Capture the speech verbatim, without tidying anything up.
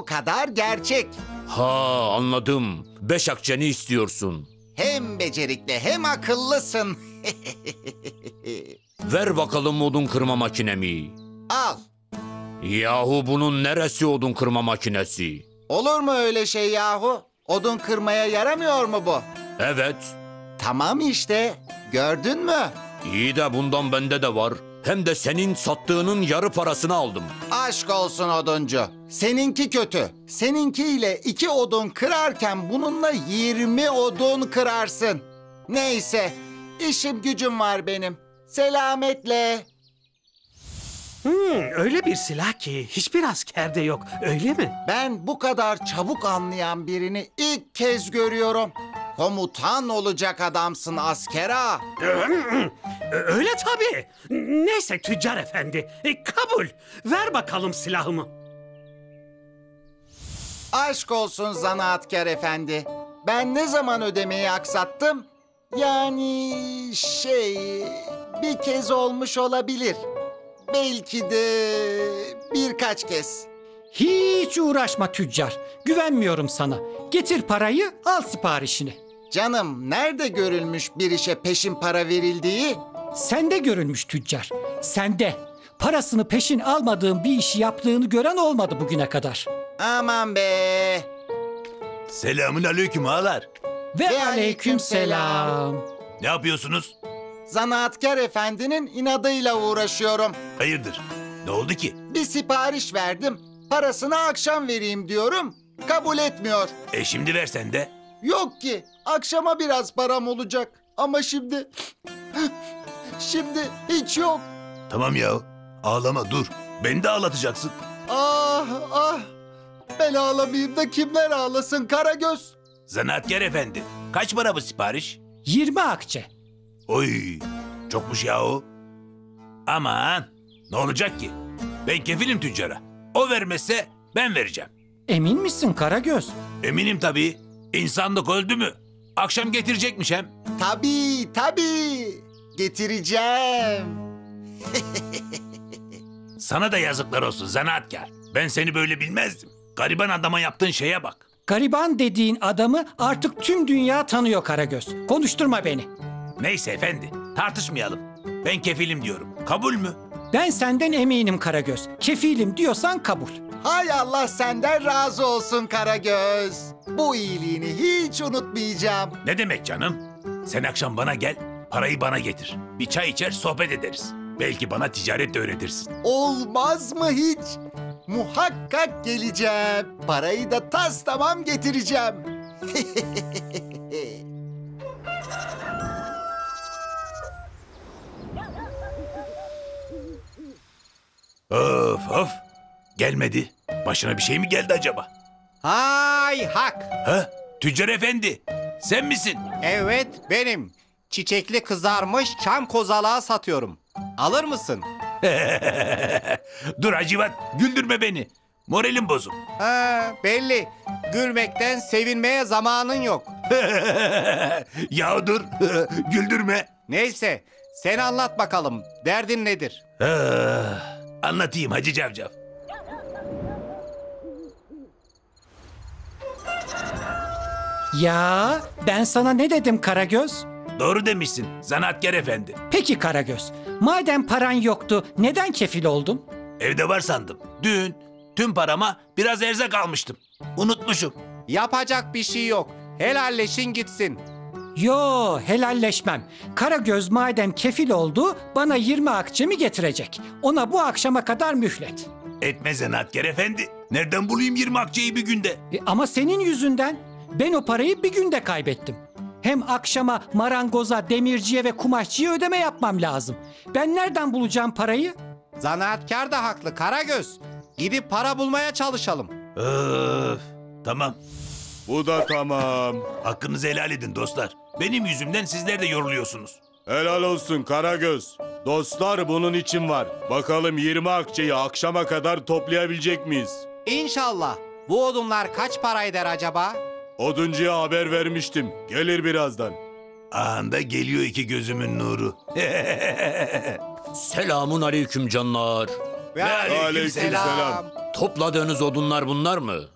kadar gerçek. Ha, anladım. Beş akçeni istiyorsun. Hem becerikli hem akıllısın. Ver bakalım odun kırma makinemi. Al. Yahu bunun neresi odun kırma makinesi? Olur mu öyle şey yahu? Odun kırmaya yaramıyor mu bu? Evet. Tamam işte. Gördün mü? İyi de bundan bende de var. Hem de senin sattığının yarı parasını aldım. Aşk olsun oduncu. Seninki kötü. Seninkiyle iki odun kırarken bununla yirmi odun kırarsın. Neyse. İşim gücüm var benim. Selametle. Hmm, öyle bir silah ki hiçbir askerde yok, öyle mi? Ben bu kadar çabuk anlayan birini ilk kez görüyorum. Komutan olacak adamsın asker ağa. Öyle tabii. Neyse tüccar efendi, e, kabul. Ver bakalım silahımı. Aşk olsun zanaatkar efendi. Ben ne zaman ödemeyi aksattım? Yani şey bir kez olmuş olabilir. Belki de birkaç kez. Hiç uğraşma tüccar. Güvenmiyorum sana. Getir parayı, al siparişini. Canım nerede görülmüş bir işe peşin para verildiği? Sende görülmüş tüccar. Sende. Parasını peşin almadığın bir işi yaptığını gören olmadı bugüne kadar. Aman be. Selamün aleyküm ağalar. Ve, Ve aleyküm selam. Ne yapıyorsunuz? Zanaatkar efendinin inadıyla uğraşıyorum. Hayırdır? Ne oldu ki? Bir sipariş verdim. Parasını akşam vereyim diyorum. Kabul etmiyor. E şimdi versen de. Yok ki. Akşama biraz param olacak. Ama şimdi... Şimdi hiç yok. Tamam ya. Ağlama dur. Beni de ağlatacaksın. Ah ah. Ben ağlamayayım da kimler ağlasın Karagöz? Zanaatkar efendi. Kaç para bu sipariş? Yirmi akçe. Oy. Çokmuş ya o. Aman. Ne olacak ki? Ben kefilim tüccara. O vermezse ben vereceğim. Emin misin Karagöz? Eminim tabii. İnsanlık öldü mü? Akşam getirecekmiş hem. Tabii tabii. Getireceğim. Sana da yazıklar olsun zanaatkar. Ben seni böyle bilmezdim. Gariban adama yaptığın şeye bak. Gariban dediğin adamı artık tüm dünya tanıyor Karagöz. Konuşturma beni. Neyse efendi, tartışmayalım. Ben kefilim diyorum. Kabul mü? Ben senden eminim Karagöz. Kefilim diyorsan kabul. Hay Allah senden razı olsun Karagöz. Bu iyiliğini hiç unutmayacağım. Ne demek canım? Sen akşam bana gel, parayı bana getir. Bir çay içer, sohbet ederiz. Belki bana ticaret de öğretirsin. Olmaz mı hiç? Muhakkak geleceğim. Parayı da tas tamam getireceğim. Of of. Gelmedi. Başına bir şey mi geldi acaba? Hay hak. Ha? Tüccar efendi, sen misin? Evet benim. Çiçekli kızarmış çam kozalağı satıyorum. Alır mısın? Dur Hacivat, güldürme beni. Moralim bozuk. Ha, belli. Gülmekten sevinmeye zamanın yok. Ya dur, güldürme. Neyse sen anlat bakalım. Derdin nedir? Ah, anlatayım Hacı Cavcav. Ya ben sana ne dedim Karagöz? Doğru demişsin zanaatkar efendi. Peki Karagöz, madem paran yoktu neden kefil oldun? Evde var sandım. Dün tüm parama biraz erzak almıştım. Unutmuşum. Yapacak bir şey yok. Helalleşin gitsin. Yo, helalleşmem. Karagöz madem kefil oldu bana yirmi akçemi getirecek. Ona bu akşama kadar mühlet. Etme zanaatkar efendi. Nereden bulayım yirmi akçeyi bir günde? E, ama senin yüzünden ben o parayı bir günde kaybettim. Hem akşama marangoza, demirciye ve kumaşçıya ödeme yapmam lazım. Ben nereden bulacağım parayı? Zanaatkar da haklı Karagöz. Gidip para bulmaya çalışalım. Öf, tamam. Bu da tamam. Hakkınızı helal edin dostlar. Benim yüzümden sizler de yoruluyorsunuz. Helal olsun Karagöz. Dostlar bunun için var. Bakalım yirmi akçeyi akşama kadar toplayabilecek miyiz? İnşallah. Bu odunlar kaç para eder acaba? Oduncuya haber vermiştim. Gelir birazdan. Anında geliyor iki gözümün nuru. Selamun aleyküm canlar. Ve aleykümselam. Topladığınız odunlar bunlar mı?